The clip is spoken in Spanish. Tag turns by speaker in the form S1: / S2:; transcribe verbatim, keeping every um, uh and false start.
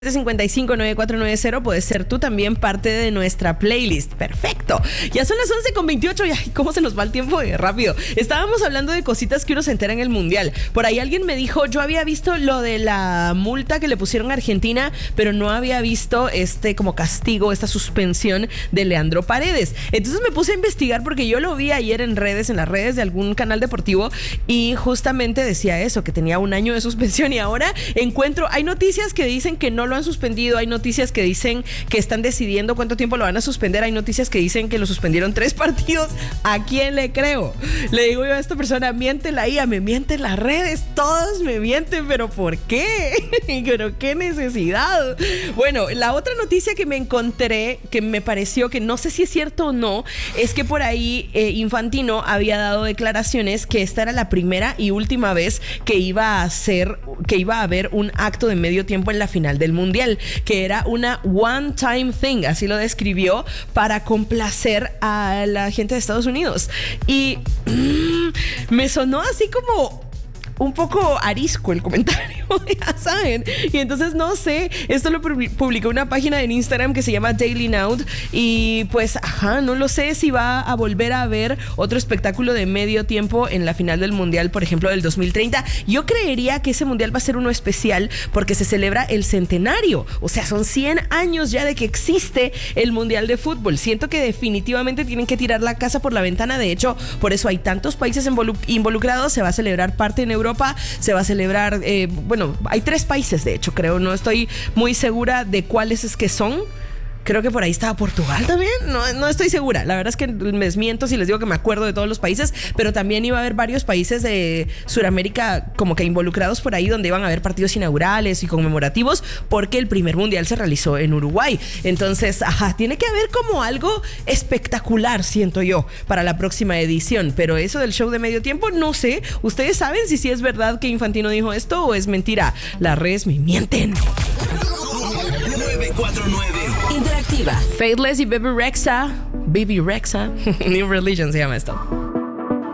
S1: cincuenta y cinco, noventa y cuatro noventa, puedes ser tú también parte de nuestra playlist. Perfecto. Ya son las once con veintiocho y ay, cómo se nos va el tiempo de rápido. Estábamos hablando de cositas que uno se entera en el mundial. Por ahí alguien me dijo, yo había visto lo de la multa que le pusieron a Argentina, pero no había visto este como castigo, esta suspensión de Leandro Paredes. Entonces me puse a investigar porque yo lo vi ayer en redes, en las redes de algún canal deportivo, y justamente decía eso, que tenía un año de suspensión, y ahora encuentro, hay noticias que dicen que no lo han suspendido, hay noticias que dicen que están decidiendo cuánto tiempo lo van a suspender, hay noticias que dicen que lo suspendieron tres partidos. ¿A quién le creo? Le digo yo a esta persona, miente la I A, me mienten las redes, todos me mienten, pero ¿por qué? ¿Pero qué necesidad? Bueno, la otra noticia que me encontré, que me pareció que no sé si es cierto o no, es que por ahí eh, Infantino había dado declaraciones que esta era la primera y última vez que iba a hacer, que iba a haber un acto de medio tiempo en la final del mundial, que era una one time thing, así lo describió, para complacer a la gente de Estados Unidos. Y mmm, me sonó así como un poco arisco el comentario, ya saben. Y entonces no sé, esto lo publicó una página en Instagram que se llama Daily Note, y pues, ajá, no lo sé si va a volver a haber otro espectáculo de medio tiempo en la final del mundial, por ejemplo, del dos mil treinta. Yo creería que ese mundial va a ser uno especial porque se celebra el centenario, o sea, son cien años ya de que existe el mundial de fútbol. Siento que definitivamente tienen que tirar la casa por la ventana. De hecho, por eso hay tantos países involucrados. Se va a celebrar parte en Europa, se va a celebrar, eh, bueno, hay tres países de hecho, creo, no estoy muy segura de cuáles es que son. Creo que por ahí estaba Portugal también, no, no estoy segura, la verdad es que me desmiento si les digo que me acuerdo de todos los países, pero también iba a haber varios países de Sudamérica como que involucrados por ahí, donde iban a haber partidos inaugurales y conmemorativos, porque el primer mundial se realizó en Uruguay. Entonces, ajá, tiene que haber como algo espectacular, siento yo, para la próxima edición, pero eso del show de medio tiempo, no sé, ¿ustedes saben si sí es verdad que Infantino dijo esto o es mentira? Las redes me mienten.
S2: nueve cuatro nueve
S3: Interactiva.
S1: Faithless y Bebe Rexha, Baby Rexha, New Religion se llama esto.